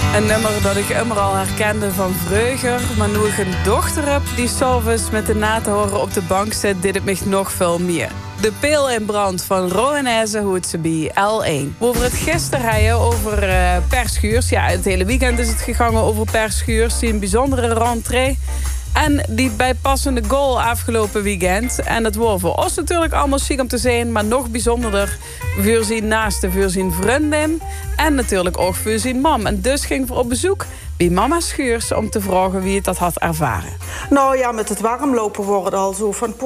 Een nummer dat ik immer al herkende van vroeger. Maar nu ik een dochter heb die 's avonds met de na te horen op de bank zit, deed het me nog veel meer. De peel in brand van Rowanese hoort ze bij L1. Over het gisteren rijden over Per Schuurs. Ja, het hele weekend is het gegaan over Per Schuurs. Die een bijzondere rentree. En die bijpassende goal afgelopen weekend. En het was voor ons natuurlijk allemaal chic om te zijn. Maar nog bijzonderder voor zijn naaste, voor zijn vriendin. En natuurlijk ook voor zijn mam. En dus ging we op bezoek bij mama Schuurs om te vragen wie het dat had ervaren. Nou ja, met het warmlopen worden al zo van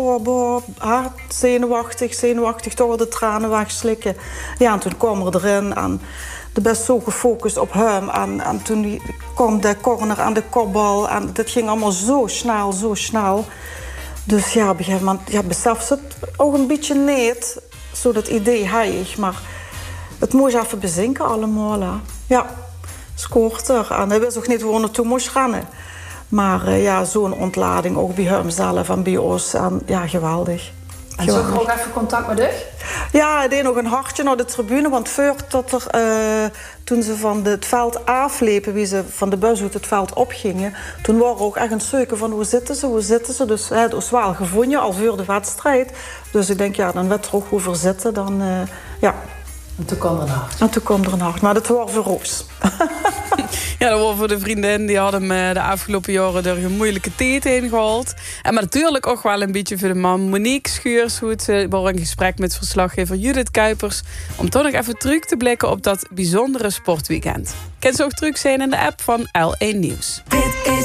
zenuwachtig, toch wel de tranen wegslikken. Ja, en toen kwam er erin en de best zo gefocust op hem. En toen kwam de corner aan de kopbal en dat ging allemaal zo snel. Dus ja, op een gegeven moment beseft het ook een beetje niet, zo dat idee heilig. Maar het moest even bezinken allemaal. Hè. Ja, scoort er. En hij wist ook niet waar naartoe moest rennen. Maar ja, zo'n ontlading ook bij hemzelf en bij ons. En ja, geweldig. En zo ook even contact met u? Ja, hij deed nog een hartje naar de tribune. Want voordat toen ze van het veld aflepen, wie ze van de bus uit het veld opgingen, toen waren we ook echt aan het zoeken van hoe zitten ze. Dus het was wel gevonden al voor de wedstrijd. Dus ik denk, ja, dan werd er ook over zitten. Dan, ja. En toen kwam er een hart. En toen kwam er een hart. Maar dat was voor Roos. Ja, dat was voor de vriendin. Die had hem de afgelopen jaren door een moeilijke tijd heen gehaald. En maar natuurlijk ook wel een beetje voor de man Monique Schuurs. Hoe het was in gesprek met verslaggever Judith Kuipers. Om toch nog even terug te blikken op dat bijzondere sportweekend. Kan ze ook terug zijn in de app van L1 Nieuws.